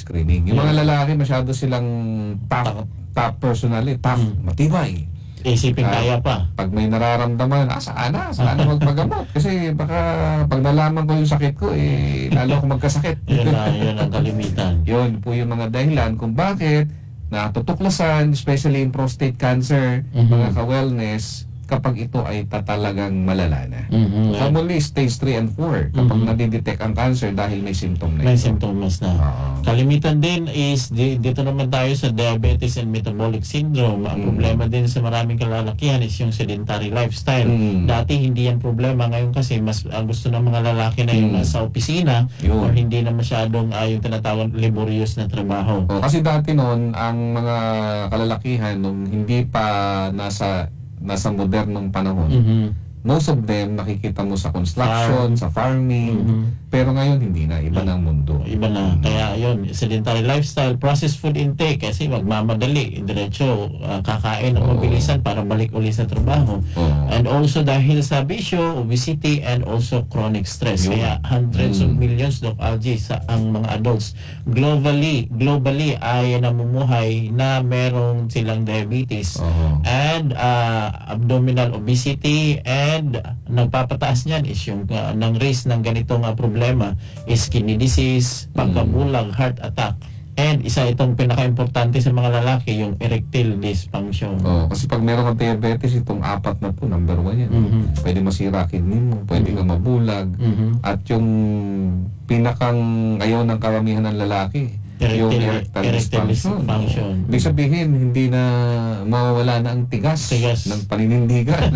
screening. Yung mga lalaki masyado silang tough personally, tough, matibay. Isipin kaya pa. Pag may nararamdaman, saan na magpagamot? Kasi baka pag nalaman ko yung sakit ko, lalo ako magkasakit. Yun ang kalimitan. Yun po yung mga dahilan kung bakit natutuklasan, especially in prostate cancer, mga ka-wellness, kapag ito ay talagang malala na. Commonly, stage 3 and 4, kapag nadidetect ang cancer dahil may symptom na May ito. symptoms na. Kalimitan din is, dito naman tayo sa diabetes and metabolic syndrome. Ang problema din sa maraming kalalakihan is yung sedentary lifestyle. Dati hindi yan problema. Ngayon kasi, mas gusto ng mga lalaki na yung nasa opisina or hindi na masyadong yung tinatawag laborious na trabaho. Kasi dati noon, ang mga kalalakihan, nung hindi pa nasa modernong panahon, most of them nakikita mo sa construction, sa farming, pero ngayon hindi na, iba na ang mundo. Iba na. Kaya yun, sedentary lifestyle, processed food intake, kasi magmamadali, diretso, kakain ng mabilisan para balik uli sa trabaho. And also dahil sa bisyo, obesity, and also chronic stress. Kaya hundreds of millions, Doc Algie, sa ang mga adults globally ay namumuhay na merong silang diabetes and abdominal obesity, and nagpapataas niyan is yung ng risk ng ganitong problema is kidney disease, pagkabulag, heart attack, and isa itong pinaka-importante sa mga lalaki, yung erectile dysfunction. Kasi pag meron kang diabetes, itong apat na po, number 1 yan. Pwede masira kidney mo, pwede kang mabulag, at yung pinakang ayaw ng karamihan ng lalaki, yung erectile dysfunction. Ibig sabihin, hindi na mawawala na ang tigas ng paninindigan.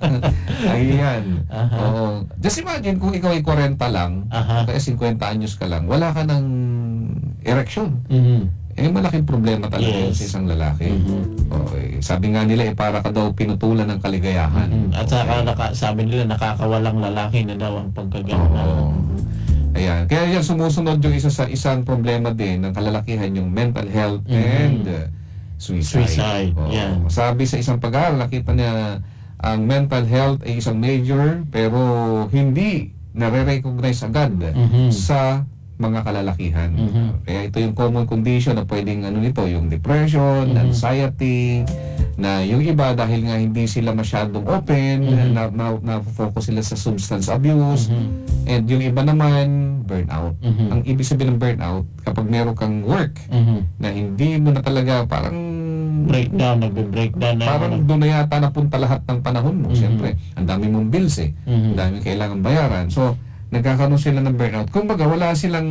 Ayan. Just imagine kung ikaw ay 40 lang, kaya 50 anyos ka lang, wala ka ng erection. Malaking problema talaga yun sa isang lalaki. Sabi nga nila, para ka daw pinutulan ng kaligayahan. At saka sabi nila, nakakawalang lalaki na daw ang pagkagano'n. Ayan. Kaya yan, sumusunod yung isang problema din ng kalalakihan, yung mental health and suicide. Sabi sa isang pag-aaral, nakita niya ang mental health ay isang major pero hindi nare-recognize agad sa mga kalalakihan. Kaya ito yung common condition na pwedeng nito, yung depression, anxiety, na yung iba dahil nga hindi sila masyadong open, na-focus sila sa substance abuse, and yung iba naman, burnout. Ang ibig sabihin ng burnout, kapag meron kang work na hindi mo na talaga, parang nagbe-breakdown na. Parang doon na yata napunta lahat ng panahon mo. Siyempre, ang dami mong bills ang dami kailangan bayaran. So, nagkakaroon sila ng burnout. Kumbaga, wala silang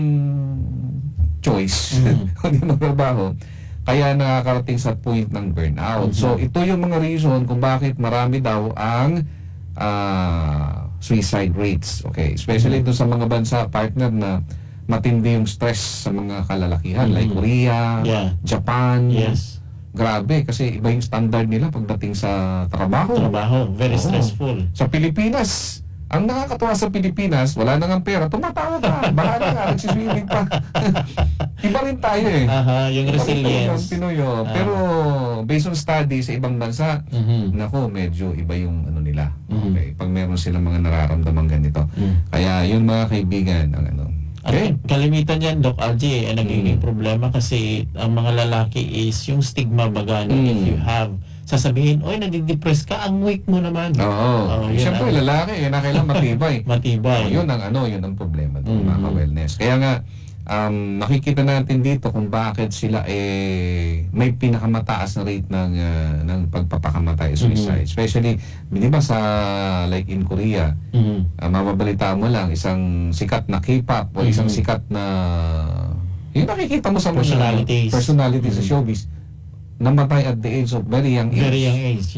choice kundi magtrabaho. Kaya nakakarating sa point ng burnout. So, ito yung mga reason kung bakit marami daw ang suicide rates. Okay, especially doon sa mga bansa, partner, na matindi yung stress sa mga kalalakihan. Like Korea, Japan. Grabe, kasi iba yung standard nila pagdating sa trabaho. Very stressful. Sa Pilipinas, ang nakakatuwa sa Pilipinas, wala nang pera, tumatawa ka. Bahala nga, nagsiswimming pa. Iba rin tayo yung resilience. Pinoyo. Pero based on study sa ibang bansa, nako, medyo iba yung nila. Okay, pag meron silang mga nararamdaman ganito. Kaya yun, mga kaibigan, Kalimitan yan, Doc Algie, nagiging problema kasi ang mga lalaki is yung stigma baga. If you have sasabihin, oy, nadidepress ka, ang weak mo naman. Siyempre, lalaki, na kailangan matibay. Yun ang problema ng mga wellness. Kaya nga, nakikita natin dito kung bakit sila may pinakamataas na rate ng pagpapakamatay, suicide. Especially, di ba sa like in Korea, mababalita mo lang, isang sikat na K-pop o isang sikat na yung nakikita mo sa personalities sa showbiz, namatay at the age of very young age. Very young age,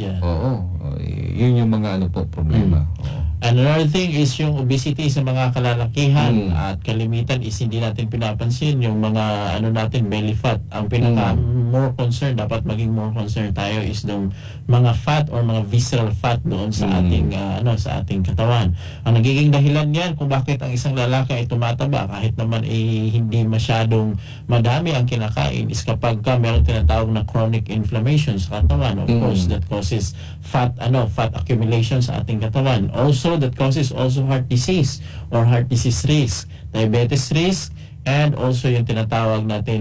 Yun yung mga problema. Another thing is yung obesity sa mga kalalakihan at kalimitan is hindi natin pinapansin yung mga natin belly fat. Ang pinaka more concern, dapat maging more concerned tayo is yung mga fat or mga visceral fat doon sa ating sa ating katawan. Ang nagiging dahilan niyan kung bakit ang isang lalaki ay tumataba kahit naman hindi masyadong madami ang kinakain is kapag meron tinatawag na chronic inflammation sa katawan. Of course, that causes fat accumulation sa ating katawan. Also, that causes also heart disease or heart disease risk, diabetes risk, and also yung tinatawag natin